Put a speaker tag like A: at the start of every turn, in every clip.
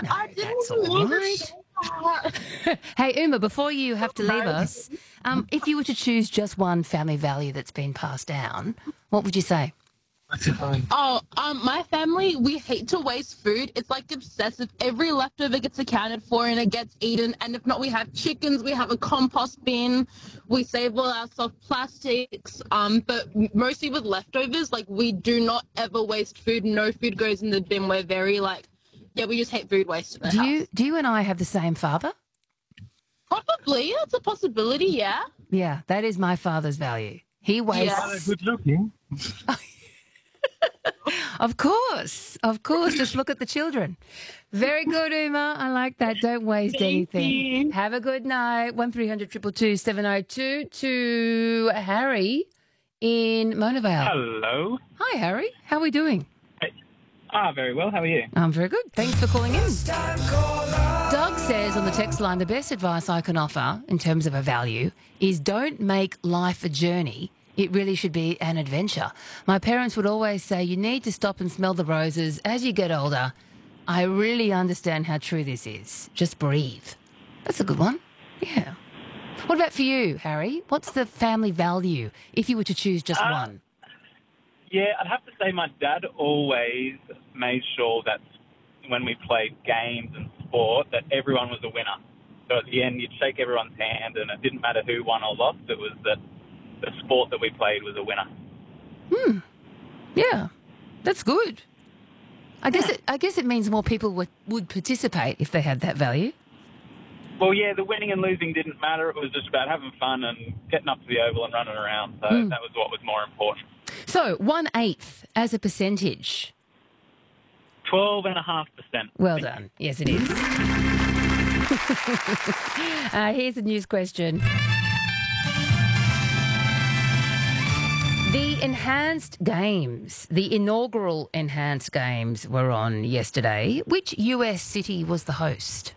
A: No,
B: I
A: that's
B: didn't
A: all
B: mean to
A: right.
B: say that.
A: Hey, Uma, before you have to leave us, if you were to choose just one family value that's been passed down, what would you say?
B: Oh, my family, we hate to waste food. It's like obsessive. Every leftover gets accounted for and it gets eaten. And if not, we have chickens, we have a compost bin, we save all our soft plastics. But mostly with leftovers, like we do not ever waste food. No food goes in the bin. We're very yeah, we just hate food waste in the house.
A: Do you and I have the same father?
B: Probably, that's a possibility. Yeah.
A: Yeah, that is my father's value. He wastes.
B: Yeah.
C: Good looking.
A: Of course. Just look at the children. Very good, Uma. I like that. Don't waste anything.
B: you.
A: Have a good night. 1300 222 702 to Harry in Mona Vale.
C: Hello.
A: Hi, Harry. How are we doing?
C: Very well. How are you?
A: I'm very good. Thanks for calling in. Doug says on the text line, the best advice I can offer in terms of a value is don't make life a journey. It really should be an adventure. My parents would always say you need to stop and smell the roses as you get older. I really understand how true this is. Just breathe. That's a good one. Yeah. What about for you, Harry? What's the family value if you were to choose just one?
C: Yeah, I'd have to say my dad always made sure that when we played games and sport that everyone was a winner. So at the end, you'd shake everyone's hand and it didn't matter who won or lost. It was that the sport that we played was a winner.
A: Yeah, that's good. I guess it means more people would participate if they had that value.
C: Well, yeah, the winning and losing didn't matter. It was just about having fun and getting up to the oval and running around. So that was what was more important.
A: So 1/8 as a percentage.
C: 12.5%.
A: Well done. Yes, it is. Here's a news question. The Enhanced Games, the inaugural Enhanced Games were on yesterday. Which US city was the host?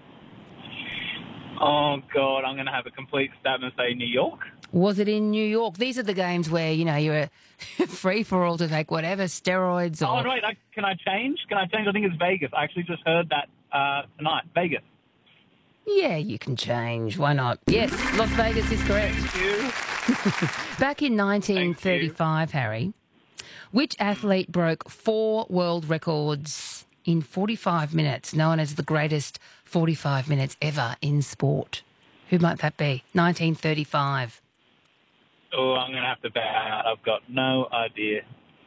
C: Oh, God, I'm going to have a complete stab and say New York.
A: Was it in New York? These are the games where, you're free for all to take whatever, steroids or...
C: Oh, right. Can I change? I think it's Vegas. I actually just heard that tonight. Vegas.
A: Yeah, you can change. Why not? Yes, Las Vegas is correct.
C: Thank you.
A: Back in 1935, Harry, which athlete broke 4 world records in 45 minutes, known as the greatest 45 minutes ever in sport? Who might that be? 1935.
C: Oh, I'm going to have to bow out. I've got no idea.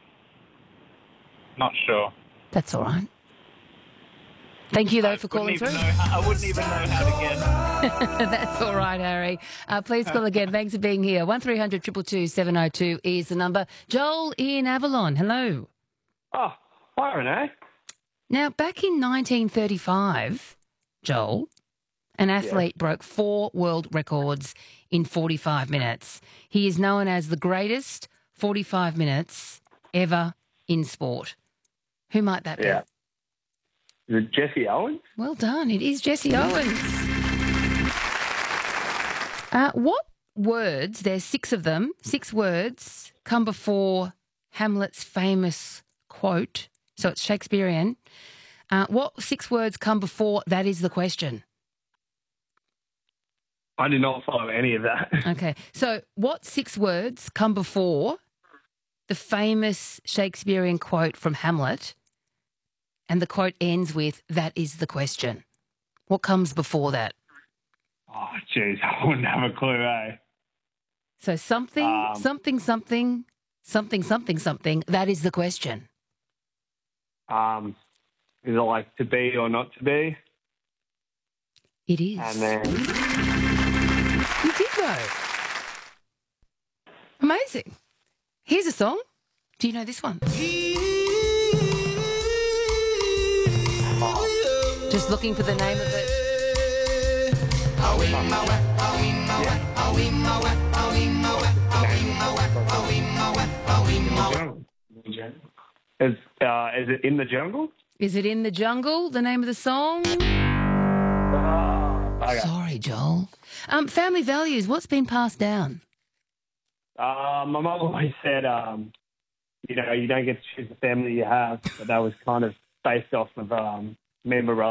C: Not sure.
A: That's all right. Thank you, though, for calling through.
C: I wouldn't even know how to get.
A: That's all right, Harry. Please call again. Thanks for being here. 1300 222 702 is the number. Joel in Avalon. Hello.
D: Oh, hi, Renee.
A: Now, back in 1935, Joel, an athlete broke 4 world records in 45 minutes. He is known as the greatest 45 minutes ever in sport. Who might that be?
D: Yeah. Is it Jesse Owens?
A: Well done. It is Jesse Owens. What words, there's 6 of them, 6 words, come before Hamlet's famous quote? So it's Shakespearean. What 6 words come before that is the question?
D: I did not follow any of that.
A: Okay. So what 6 words come before the famous Shakespearean quote from Hamlet? And the quote ends with, that is the question. What comes before that?
D: Oh, jeez, I wouldn't have a clue, eh?
A: So something, that is the question.
D: Is it like to be or not to be?
A: It is.
D: And then...
A: You did though. Amazing. Here's a song. Do you know this one? Just looking for the name of it.
D: Is it In the Jungle?
A: Is it In the Jungle, the name of the song?
D: Okay.
A: Sorry, Joel. Family values, what's been passed down?
D: My mum always said, you don't get to choose the family you have, but that was kind of based off of memorabilia.